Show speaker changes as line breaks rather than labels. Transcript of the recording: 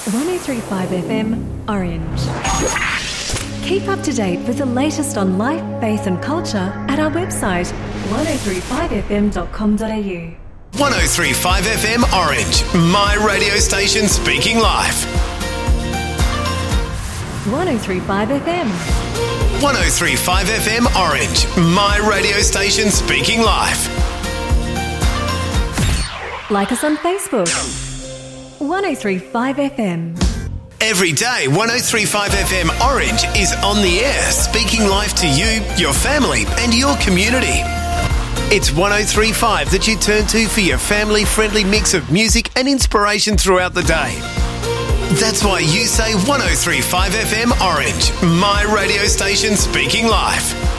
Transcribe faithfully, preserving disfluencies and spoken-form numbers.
one oh three point five F M, Orange. Keep up to date with the latest on life, faith and culture at our website, one oh three five f m dot com dot a u.
one oh three point five F M Orange, my radio station speaking live.
one oh three point five F M.
one oh three point five F M Orange, my radio station speaking live.
Like us on Facebook. one oh three point five F M.
Every day, one oh three point five F M Orange is on the air, speaking live to you, your family and your community. It's one oh three point five that you turn to for your family-friendly mix of music and inspiration throughout the day. That's why you say one oh three point five F M Orange, my radio station speaking live.